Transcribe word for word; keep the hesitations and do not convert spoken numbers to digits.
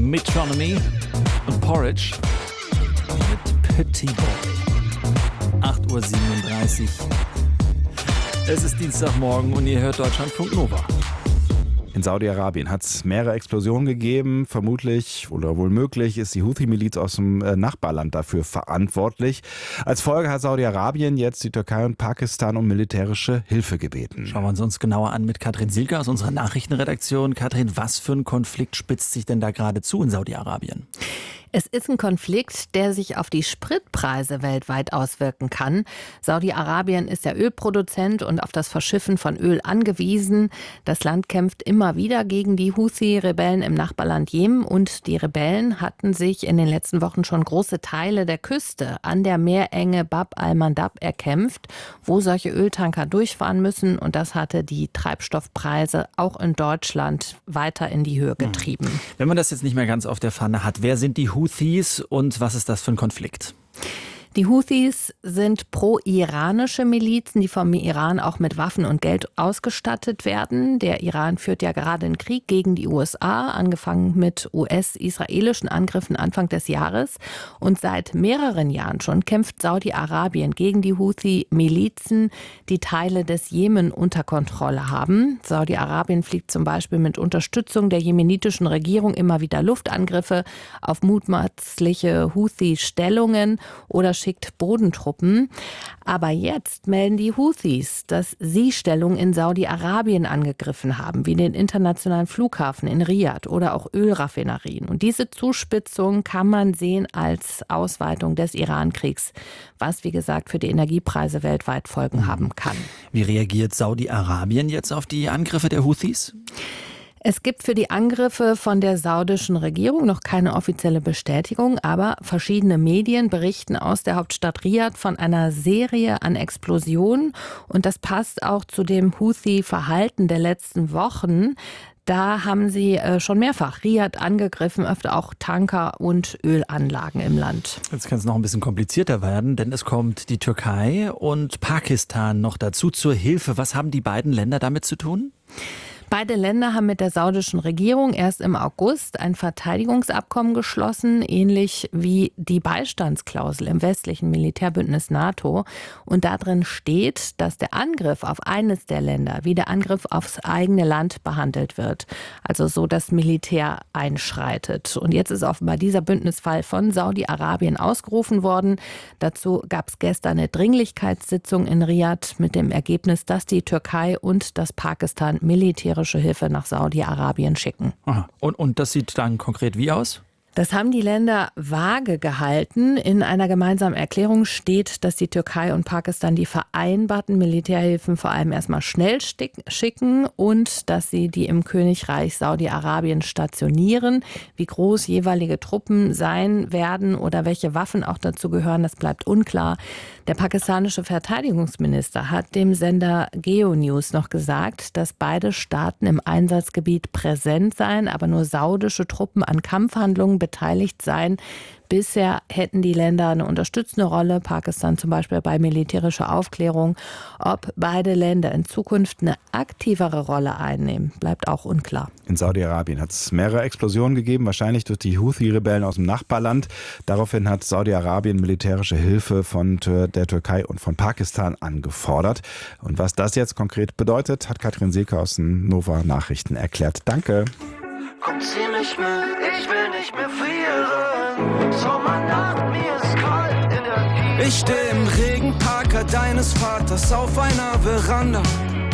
Metronomy und Porridge mit Petit Boy. acht Uhr siebenunddreißig. Es ist Dienstagmorgen und ihr hört Deutschlandfunk Nova. In Saudi-Arabien hat es mehrere Explosionen gegeben. Vermutlich oder wohl möglich ist die Houthi-Miliz aus dem Nachbarland dafür verantwortlich. Als Folge hat Saudi-Arabien jetzt die Türkei und Pakistan um militärische Hilfe gebeten. Schauen wir uns uns genauer an mit Katrin Silke aus unserer Nachrichtenredaktion. Katrin, was für ein Konflikt spitzt sich denn da gerade zu in Saudi-Arabien? Es ist ein Konflikt, der sich auf die Spritpreise weltweit auswirken kann. Saudi-Arabien ist der Ölproduzent und auf das Verschiffen von Öl angewiesen. Das Land kämpft immer wieder gegen die Houthi-Rebellen im Nachbarland Jemen. Und die Rebellen hatten sich in den letzten Wochen schon große Teile der Küste an der Meerenge Bab al-Mandab erkämpft, wo solche Öltanker durchfahren müssen. Und das hatte die Treibstoffpreise auch in Deutschland weiter in die Höhe getrieben. Wenn man das jetzt nicht mehr ganz auf der Pfanne hat, wer sind die Houthis und was ist das für ein Konflikt? Die Houthis sind pro-iranische Milizen, die vom Iran auch mit Waffen und Geld ausgestattet werden. Der Iran führt ja gerade einen Krieg gegen die U S A, angefangen mit U S-israelischen Angriffen Anfang des Jahres. Und seit mehreren Jahren schon kämpft Saudi-Arabien gegen die Houthi-Milizen, die Teile des Jemen unter Kontrolle haben. Saudi-Arabien fliegt zum Beispiel mit Unterstützung der jemenitischen Regierung immer wieder Luftangriffe auf mutmaßliche Houthi-Stellungen oder schickt Bodentruppen. Aber jetzt melden die Houthis, dass sie Stellungen in Saudi-Arabien angegriffen haben, wie den internationalen Flughafen in Riyadh oder auch Ölraffinerien. Und diese Zuspitzung kann man sehen als Ausweitung des Iran-Kriegs, was, wie gesagt, für die Energiepreise weltweit Folgen haben kann. Wie reagiert Saudi-Arabien jetzt auf die Angriffe der Houthis? Es gibt für die Angriffe von der saudischen Regierung noch keine offizielle Bestätigung, aber verschiedene Medien berichten aus der Hauptstadt Riyadh von einer Serie an Explosionen. Und das passt auch zu dem Houthi-Verhalten der letzten Wochen. Da haben sie schon mehrfach Riyadh angegriffen, öfter auch Tanker und Ölanlagen im Land. Jetzt kann es noch ein bisschen komplizierter werden, denn es kommt die Türkei und Pakistan noch dazu zur Hilfe. Was haben die beiden Länder damit zu tun? Beide Länder haben mit der saudischen Regierung erst im August ein Verteidigungsabkommen geschlossen, ähnlich wie die Beistandsklausel im westlichen Militärbündnis NATO. Und darin steht, dass der Angriff auf eines der Länder wie der Angriff aufs eigene Land behandelt wird. Also so, dass Militär einschreitet. Und jetzt ist offenbar dieser Bündnisfall von Saudi-Arabien ausgerufen worden. Dazu gab es gestern eine Dringlichkeitssitzung in Riyadh mit dem Ergebnis, dass die Türkei und das Pakistan militärisch Hilfe nach Saudi-Arabien schicken. Aha. Und, und das sieht dann konkret wie aus? Das haben die Länder vage gehalten. In einer gemeinsamen Erklärung steht, dass die Türkei und Pakistan die vereinbarten Militärhilfen vor allem erstmal schnell schicken und dass sie die im Königreich Saudi-Arabien stationieren. Wie groß jeweilige Truppen sein werden oder welche Waffen auch dazu gehören, das bleibt unklar. Der pakistanische Verteidigungsminister hat dem Sender Geo-News noch gesagt, dass beide Staaten im Einsatzgebiet präsent seien, aber nur saudische Truppen an Kampfhandlungen beteiligt seien. Bisher hätten die Länder eine unterstützende Rolle, Pakistan zum Beispiel bei militärischer Aufklärung. Ob beide Länder in Zukunft eine aktivere Rolle einnehmen, bleibt auch unklar. In Saudi-Arabien hat es mehrere Explosionen gegeben, wahrscheinlich durch die Houthi-Rebellen aus dem Nachbarland. Daraufhin hat Saudi-Arabien militärische Hilfe von der Türkei und von Pakistan angefordert. Und was das jetzt konkret bedeutet, hat Katrin Silke aus den Nova Nachrichten erklärt. Danke. Komm, zieh mich mit, ich will nicht mehr frieren. Sommernacht, mir ist kalt in der Gier. Ich steh im Regenparker deines Vaters auf einer Veranda.